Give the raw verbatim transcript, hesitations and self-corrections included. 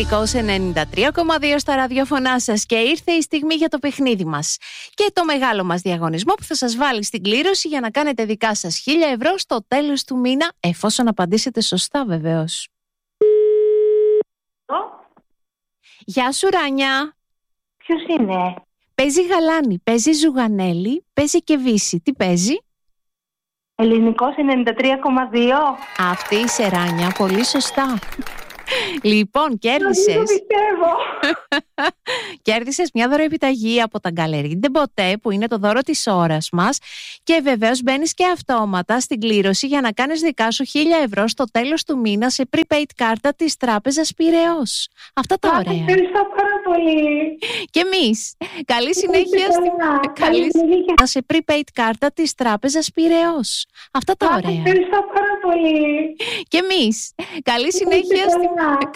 Ελληνικός ενενήντα τρία κόμμα δύο στα ραδιόφωνά σας και ήρθε η στιγμή για το παιχνίδι μας. Και το μεγάλο μας διαγωνισμό που θα σας βάλει στην κλήρωση για να κάνετε δικά σας χίλια ευρώ στο τέλος του μήνα, εφόσον απαντήσετε σωστά βεβαίως. Γεια σου Ράνια. Ποιος είναι? Παίζει Γαλάνη, παίζει Ζουγανέλη, παίζει και Βύση. Τι παίζει? Ελληνικός ενενήντα τρία κόμμα δύο. Αυτή είσαι Ράνια, πολύ σωστά. Λοιπόν, κέρδισες. Δεν το πιστεύω. Κέρδισες μια δωροεπιταγή από τα Γκαλερί Ντεμποτέ, που είναι το δώρο της ώρας μας. Και βεβαίως μπαίνεις και αυτόματα στην κλήρωση για να κάνεις δικά σου χίλια ευρώ στο τέλος του μήνα σε prepaid κάρτα της Τράπεζας Πειραιώς. Αυτά τα ωραία. Ευχαριστώ πάρα πολύ. Και εμείς. Καλή συνέχεια στην... Καλή συνέχεια σε prepaid κάρτα της Τράπεζας Πειραιώς. Αυτά τα ωραία. Ευχαριστώ πάρα πολύ. Και εμείς. Καλή συνέχεια στην...